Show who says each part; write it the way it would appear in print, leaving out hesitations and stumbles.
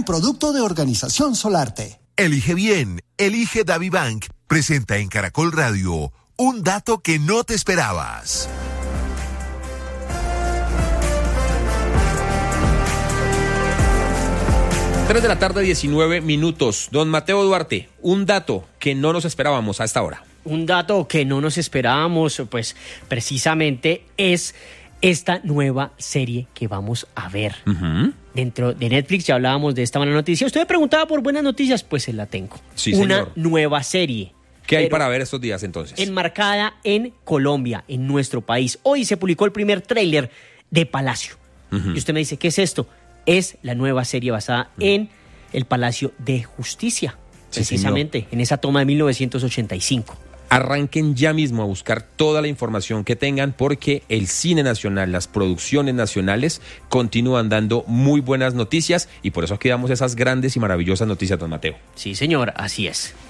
Speaker 1: producto de Organización Solarte.
Speaker 2: Elige bien, elige DaviBank. Presenta en Caracol Radio un dato que no te esperabas.
Speaker 3: Tres de la tarde, 19 minutos. Don Mateo Duarte, un dato que no nos esperábamos a esta hora.
Speaker 4: Un dato que no nos esperábamos, pues precisamente es esta nueva serie que vamos a ver. Dentro de Netflix ya hablábamos de esta buena noticia. Usted me preguntaba por buenas noticias, pues se la tengo.
Speaker 3: Sí,
Speaker 4: una
Speaker 3: señor.
Speaker 4: nueva serie.
Speaker 3: ¿Qué hay para ver estos días entonces?
Speaker 4: Enmarcada en Colombia, en nuestro país. Hoy se publicó el primer tráiler de Palacio. Y usted me dice, ¿qué es esto? Es la nueva serie basada en el Palacio de Justicia,
Speaker 3: Sí,
Speaker 4: precisamente, en esa toma de 1985.
Speaker 3: Arranquen ya mismo a buscar toda la información que tengan porque el cine nacional, las producciones nacionales continúan dando muy buenas noticias y por eso aquí damos esas grandes y maravillosas noticias, don Mateo.
Speaker 4: Sí, señor, así es.